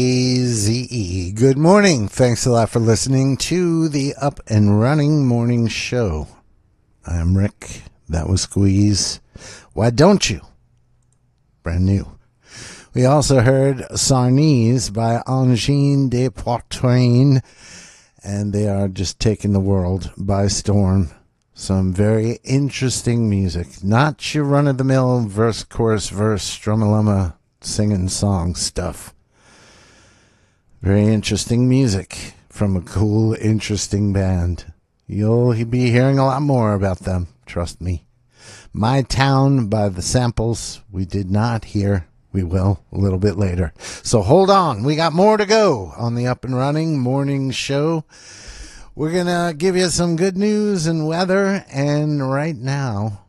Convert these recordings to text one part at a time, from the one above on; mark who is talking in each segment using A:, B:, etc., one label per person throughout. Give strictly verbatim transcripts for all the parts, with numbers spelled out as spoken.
A: A Z E. Good morning. Thanks a lot for listening to the Up and Running Morning Show. I'm Rick. That was Squeeze. Why Don't You? Brand new. We also heard Sarnese by Angine de Poitrain, and they are just taking the world by storm. Some very interesting music. Not your run-of-the-mill verse, chorus, verse, strum-a-lumma, singing song stuff. Very interesting music from a cool, interesting band. You'll be hearing a lot more about them, trust me. My Town by The Samples, we did not hear. We will a little bit later. So hold on, we got more to go on the Up and Running Morning Show. We're going to give you some good news and weather, and right now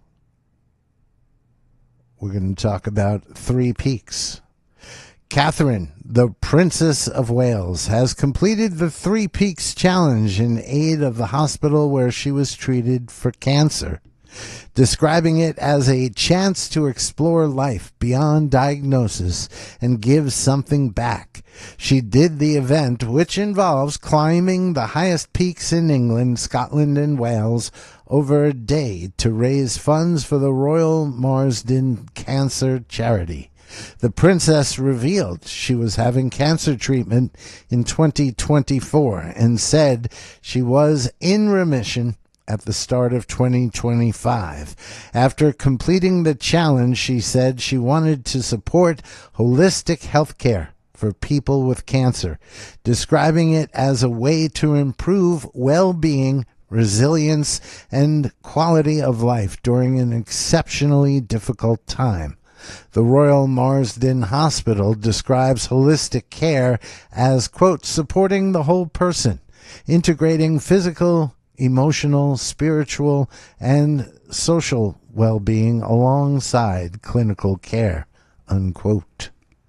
A: we're going to talk about Three Peaks. Catherine, the Princess of Wales, has completed the Three Peaks Challenge in aid of the hospital where she was treated for cancer, describing it as a chance to explore life beyond diagnosis and give something back. She did the event, which involves climbing the highest peaks in England, Scotland, and Wales over a day to raise funds for the Royal Marsden Cancer Charity. The princess revealed she was having cancer treatment in twenty twenty-four and said she was in remission at the start of twenty twenty-five. After completing the challenge, she said she wanted to support holistic health care for people with cancer, describing it as a way to improve well-being, resilience, and quality of life during an exceptionally difficult time. The Royal Marsden Hospital describes holistic care as, quote, supporting the whole person, integrating physical, emotional, spiritual, and social well-being alongside clinical care, unquote.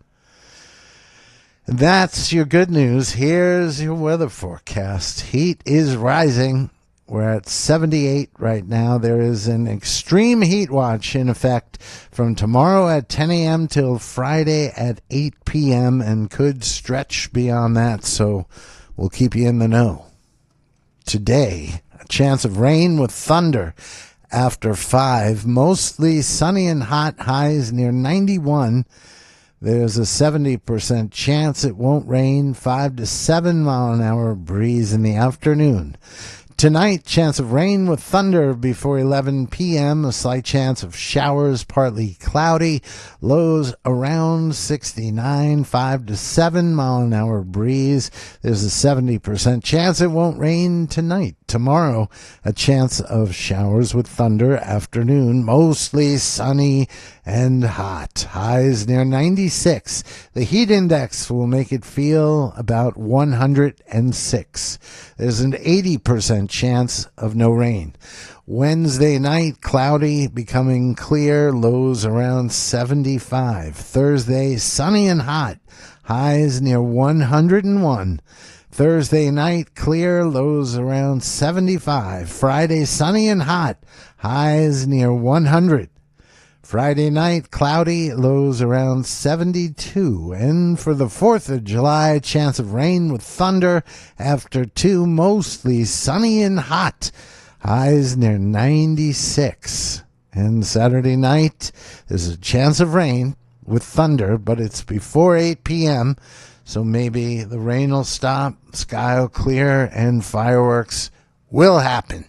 A: That's your good news. Here's your weather forecast. Heat is rising. We're at seventy-eight right now. There is an extreme heat watch in effect from tomorrow at ten a.m. till Friday at eight p.m. and could stretch beyond that, so we'll keep you in the know. Today, a chance of rain with thunder after five. Mostly sunny and hot, highs near ninety-one. There's a seventy percent chance it won't rain, five to seven mile an hour breeze in the afternoon. Tonight, chance of rain with thunder before eleven p.m. A slight chance of showers, partly cloudy. Lows around sixty-nine, five to seven mile an hour breeze. There's a seventy percent chance it won't rain tonight. Tomorrow, a chance of showers with thunder. Afternoon, mostly sunny and hot. Highs near ninety-six. The heat index will make it feel about one hundred six. There's an eighty percent chance of no rain. Wednesday night, cloudy, becoming clear, lows around seventy-five. Thursday, sunny and hot, highs near one hundred one. Thursday night, clear, lows around seventy-five. Friday, sunny and hot, highs near one hundred. Friday night, cloudy, lows around seventy-two. And for the fourth of July, chance of rain with thunder after two, mostly sunny and hot. Highs near ninety-six. And Saturday night, there's a chance of rain with thunder, but it's before eight p.m., so maybe the rain will stop, sky will clear, and fireworks will happen.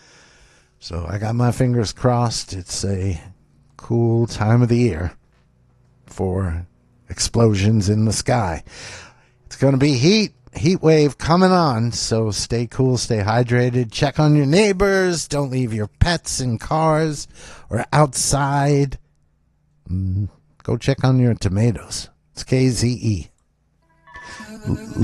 A: So I got my fingers crossed. It's a cool time of the year for explosions in the sky. It's going to be heat, heat wave coming on, so stay cool, stay hydrated, check on your neighbors, don't leave your pets in cars or outside. Mm, go check on your tomatoes. It's K Z E.